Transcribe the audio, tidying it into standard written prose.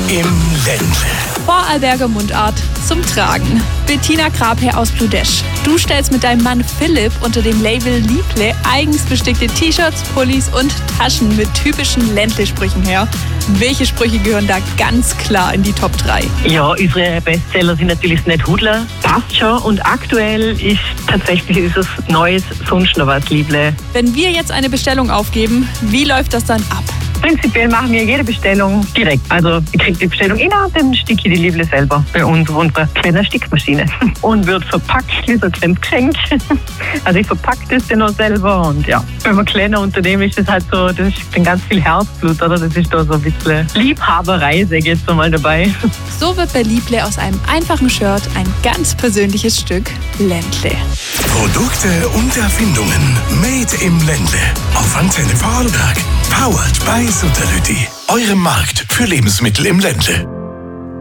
im Ländle. Vorarlberger Mundart zum Tragen. Bettina Grabherr aus Bludesch. Du stellst mit deinem Mann Philipp unter dem Label Lieble eigens bestickte T-Shirts, Pullis und Taschen mit typischen Ländle-Sprüchen her. Welche Sprüche gehören da ganz klar in die Top 3? Ja, unsere Bestseller sind natürlich das Nicht-Hudler, passt schon. Und aktuell ist tatsächlich dieses neues Sonst noch was Lieble. Wenn wir jetzt eine Bestellung aufgeben, wie läuft das dann ab? Prinzipiell machen wir jede Bestellung direkt. Also ich kriege die Bestellung rein und dann sticke ich die Lieble selber bei uns auf unserer kleinen Stickmaschine. Und wird verpackt wie so ein kleines Geschenk. Also ich verpacke das dann auch selber. Und ja, wenn man kleiner Unternehmen ist, das halt so, das ist dann ganz viel Herzblut, oder? Das ist da so ein bisschen Liebhaberei, sage ich jetzt mal dabei. So wird bei Lieble aus einem einfachen Shirt ein ganz persönliches Stück Ländle. Produkte und Erfindungen made im Ländle. Auf Antenne Vorarlberg. Powered by Sutterlütti. Eurem Markt für Lebensmittel im Ländle.